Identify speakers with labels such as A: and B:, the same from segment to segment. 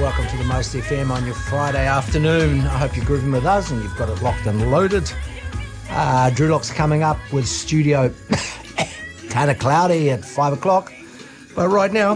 A: welcome to the Most FM on your Friday afternoon. I hope you're grooving with us and you've got it locked and loaded. Drew Lock's coming up with studio kind of cloudy at 5 o'clock. But right now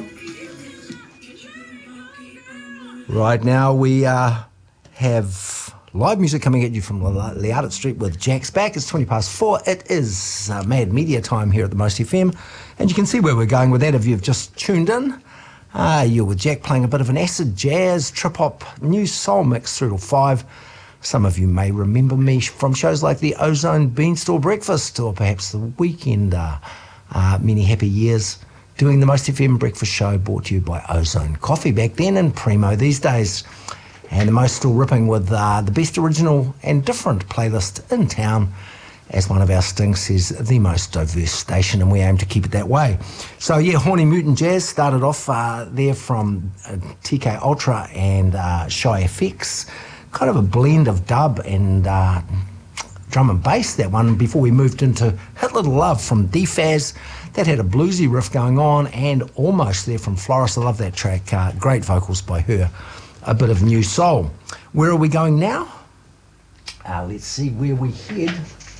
A: we have live music coming at you from Liardet Street with Jack's Back. It's 20 past 4. It is Mad Media time here at the Most FM. And you can see where we're going with that if you've just tuned in. You're with Jack playing a bit of an acid jazz, trip-hop, new soul mix through till 5. Some of you may remember me from shows like the Ozone Beanstalk Breakfast or perhaps the Weekend. Many happy years doing the Most FM breakfast show brought to you by Ozone Coffee back then and Primo these days. And the Most still ripping with the best original and different playlist in town. As one of our stings says, the most diverse station, and we aim to keep it that way. So yeah, Horny Mutant Jazz started off there from TK Ultra and Shy FX. Kind of a blend of dub and drum and bass, that one, before we moved into Hit Little Love from DFAS. That had a bluesy riff going on, and Almost there from Floris. I love that track. Great vocals by her. A bit of new soul. Where are we going now? Let's see where we head.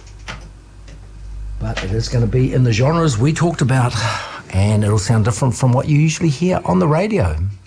A: But it is going to be in the genres we talked about, and it'll sound different from what you usually hear on the radio.